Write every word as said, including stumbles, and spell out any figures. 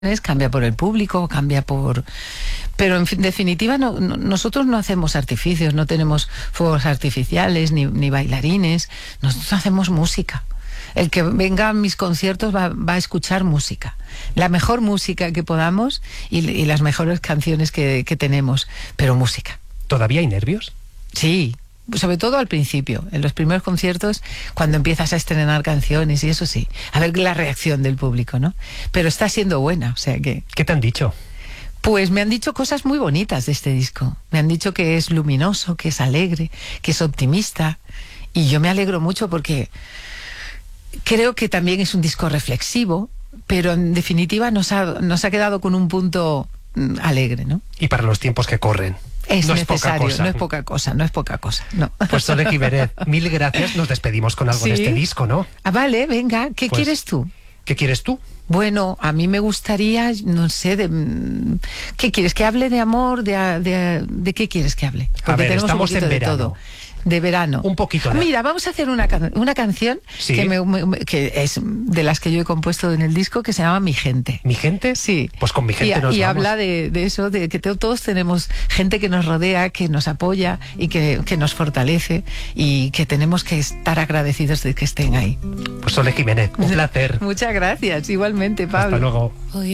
cambia por el público, cambia por... Pero en definitiva no, no, nosotros no hacemos artificios, no tenemos fuegos artificiales ni, ni bailarines, nosotros hacemos música. El que venga a mis conciertos va, va a escuchar música, la mejor música que podamos y, y las mejores canciones que, que tenemos, pero música. ¿Todavía hay nervios? Sí, sobre todo al principio, en los primeros conciertos, cuando empiezas a estrenar canciones y eso sí, a ver la reacción del público, ¿no? Pero está siendo buena, o sea que... ¿Qué te han dicho? Pues me han dicho cosas muy bonitas de este disco. Me han dicho que es luminoso, que es alegre, que es optimista, y yo me alegro mucho porque creo que también es un disco reflexivo, pero en definitiva nos ha, nos ha quedado con un punto mm, alegre, ¿no? Y para los tiempos que corren. Es no necesario, es poca cosa. no es poca cosa, no es poca cosa, no. Pues Sole Giménez, mil gracias, nos despedimos con algo ¿Sí? de este disco, ¿no? Ah, vale, venga, ¿qué Pues, quieres tú? ¿Qué quieres tú? Bueno, a mí me gustaría, no sé, de, ¿qué quieres? ¿Que hable de amor? ¿De, de, de qué quieres que hable? Porque a ver, tenemos estamos un poquito en de verano. todo. De verano. Un poquito. Mira, vamos a hacer una, can una canción ¿Sí? que, me, me, que es de las que yo he compuesto en el disco, que se llama Mi Gente. ¿Mi gente? Sí. Pues con Mi Gente y, nos y vamos. habla de, de eso, de que todos tenemos gente que nos rodea, que nos apoya y que, que nos fortalece y que tenemos que estar agradecidos de que estén ahí. Pues Sole Giménez, un placer. Muchas gracias, igualmente, Pablo. Hasta luego.